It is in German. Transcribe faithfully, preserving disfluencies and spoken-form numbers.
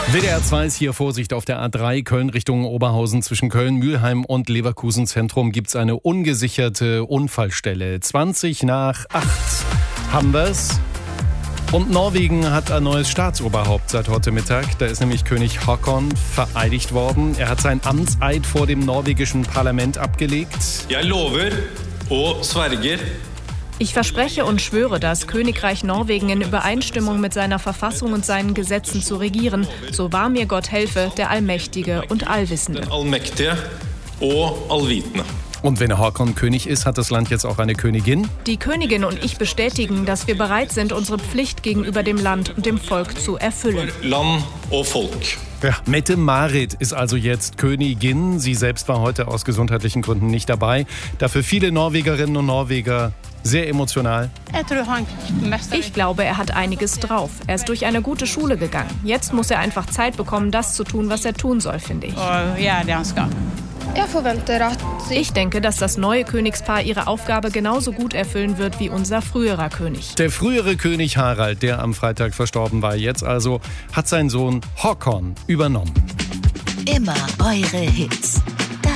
W D R zwei ist hier Vorsicht auf der A drei Köln Richtung Oberhausen. Zwischen Köln, Mülheim und Leverkusen Zentrum gibt es eine ungesicherte Unfallstelle. zwanzig nach acht haben wir's. Und Norwegen hat ein neues Staatsoberhaupt seit heute Mittag. Da ist nämlich König Haakon vereidigt worden. Er hat seinen Amtseid vor dem norwegischen Parlament abgelegt. Jeg lover og sverger. Ich verspreche und schwöre, das Königreich Norwegen in Übereinstimmung mit seiner Verfassung und seinen Gesetzen zu regieren. So wahr mir Gott helfe, der Allmächtige und Allwissende. Den allmektige og allvitende. Und wenn Haakon König ist, hat das Land jetzt auch eine Königin. Die Königin und ich bestätigen, dass wir bereit sind, unsere Pflicht gegenüber dem Land und dem Volk zu erfüllen. Land og Volk. Ja, Mette-Marit ist also jetzt Königin. Sie selbst war heute aus gesundheitlichen Gründen nicht dabei. Dafür viele Norwegerinnen und Norweger sehr emotional. Ich glaube, er hat einiges drauf. Er ist durch eine gute Schule gegangen. Jetzt muss er einfach Zeit bekommen, das zu tun, was er tun soll, finde ich. Ich denke, dass das neue Königspaar ihre Aufgabe genauso gut erfüllen wird wie unser früherer König. Der frühere König Harald, der am Freitag verstorben war, jetzt also hat sein Sohn Haakon übernommen. Immer eure Hits.